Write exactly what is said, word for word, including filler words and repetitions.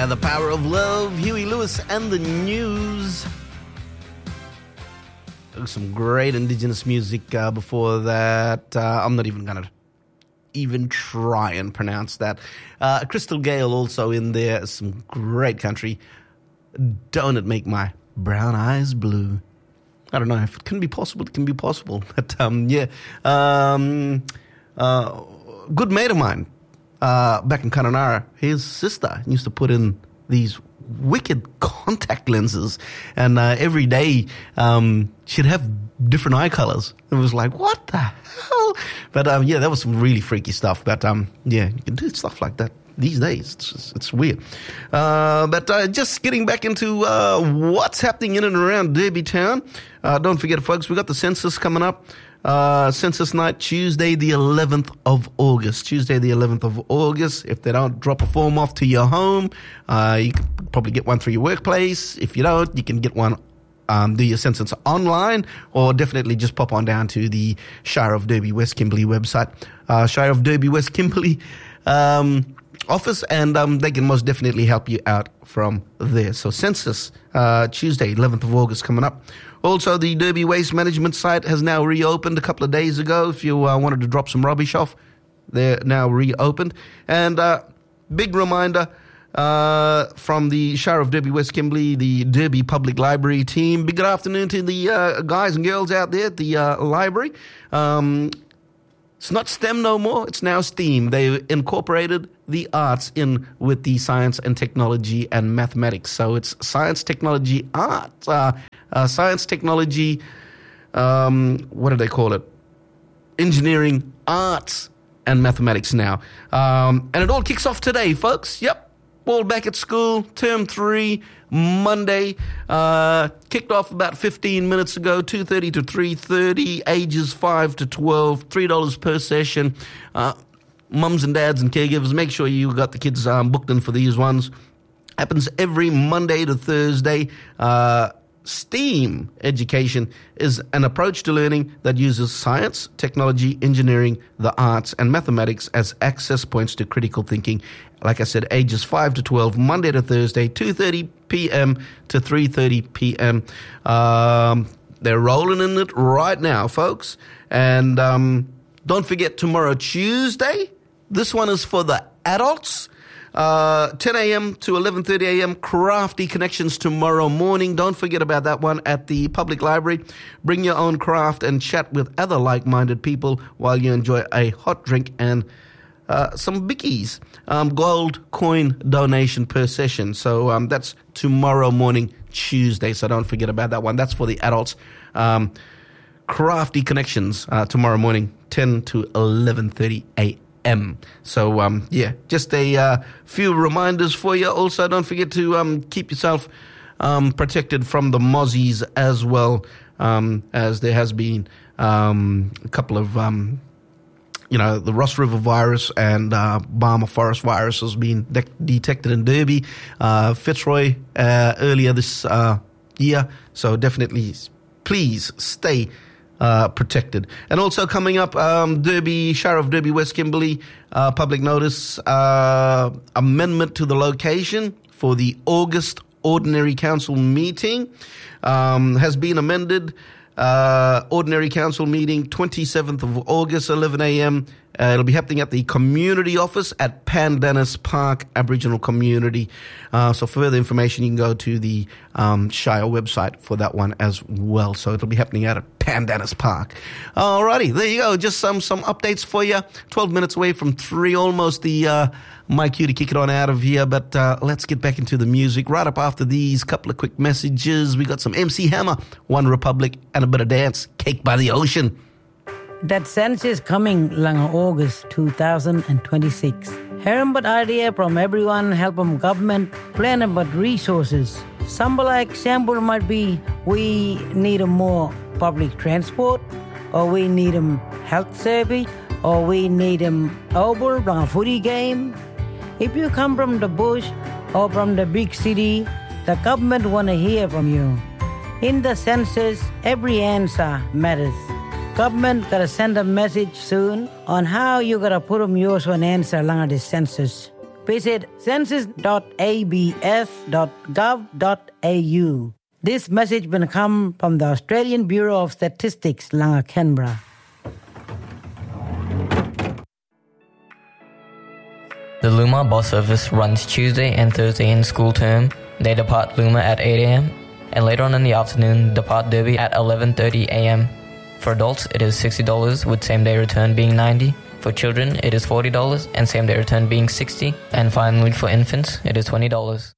Yeah, the power of love, Huey Lewis and the News. Some great indigenous music uh, before that. Uh, I'm not even going to even try and pronounce that. Uh, Crystal Gale also in there. Some great country. Don't it make my brown eyes blue? I don't know if it can be possible. It can be possible. But um, yeah, um, uh, good mate of mine uh, back in Kununurra, his sister used to put in these wicked contact lenses, and uh, every day um, she'd have different eye colors. It was like, what the hell? But um, yeah, that was some really freaky stuff. But um, yeah, you can do stuff like that these days. It's just, it's weird. Uh, but uh, just getting back into uh, what's happening in and around Derby Town. Uh, don't forget, folks, we got the census coming up. Uh, census night, Tuesday the eleventh of August. Tuesday the eleventh of August. If they don't drop a form off to your home, uh, you can probably get one through your workplace. If you don't, you can get one, um, do your census online, or definitely just pop on down to the Shire of Derby West Kimberley website, uh, Shire of Derby West Kimberley um, office, and um, they can most definitely help you out from there. So census, uh, Tuesday, eleventh of August coming up. Also, the Derby Waste Management site has now reopened a couple of days ago. If you uh, wanted to drop some rubbish off, they're now reopened. And uh, big reminder uh, from the Shire of Derby West Kimberley, the Derby Public Library team. Big good afternoon to the uh, guys and girls out there at the uh, library. Um, it's not STEM no more. It's now STEAM. They incorporated the arts in with the science and technology and mathematics. So it's science, technology, art. Uh, uh, science, technology, um, what do they call it? Engineering, arts, and mathematics now. Um, and it all kicks off today, folks. Yep. All back at school, term three, Monday. Uh, kicked off about fifteen minutes ago, two thirty to three thirty, ages five to twelve, three dollars per session. Uh, mums and dads and caregivers, make sure you got the kids um, booked in for these ones. Happens every Monday to Thursday. Uh, STEAM education is an approach to learning that uses science, technology, engineering, the arts, and mathematics as access points to critical thinking. Like I said, ages five to twelve, Monday to Thursday, two thirty p.m. to three thirty p.m. Um, they're rolling in it right now, folks. And um, don't forget, tomorrow, Tuesday, this one is for the adults. Uh, ten a.m. to eleven thirty a.m. Crafty Connections tomorrow morning. Don't forget about that one at the public library. Bring your own craft and chat with other like-minded people while you enjoy a hot drink and uh, some bickies. Um, gold coin donation per session. So um, that's tomorrow morning, Tuesday. So don't forget about that one. That's for the adults. Um, Crafty Connections uh, tomorrow morning, ten to eleven thirty a.m. M. So, um, yeah, just a uh, few reminders for you. Also, don't forget to um, keep yourself um, protected from the mozzies as well, um, as there has been um, a couple of, um, you know, the Ross River virus and uh, Barmah Forest virus has been de- detected in Derby, uh, Fitzroy uh, earlier this uh, year. So definitely, please stay Uh, protected. And also coming up, um, Derby, Shire of Derby West Kimberley, uh, public notice, uh, amendment to the location for the August Ordinary Council meeting um, has been amended. Uh, Ordinary Council meeting, twenty-seventh of August, eleven a.m. Uh, it'll be happening at the community office at Pandanus Park Aboriginal Community. Uh, so for further information, you can go to the um, Shire website for that one as well. So it'll be happening out at Pandanus Park. Alrighty, there you go. Just some some updates for you. twelve minutes away from three, almost the uh, my cue to kick it on out of here. But uh, let's get back into the music. Right up after these couple of quick messages, we got some M C Hammer, One Republic, and a bit of dance, Cake by the Ocean. That sense is coming lang August two thousand twenty-six. Hearing about idea from everyone, help from government, plan about resources. Some like example might be we need a more public transport, or we need a health service, or we need a over a footy game. If you come from the bush or from the big city, the government want to hear from you. In the census, every answer matters. Government gotta send a message soon on how you gotta put them yours an answer along the census. visit census dot a b s dot gov dot a u. This message will come from the Australian Bureau of Statistics, Langa Canberra. The Luma bus service runs Tuesday and Thursday in school term. They depart Luma at eight a.m. and later on in the afternoon depart Derby at eleven thirty a.m. For adults, it is sixty dollars with same-day return being ninety dollars. For children, it is forty dollars and same-day return being sixty dollars. And finally, for infants, it is twenty dollars.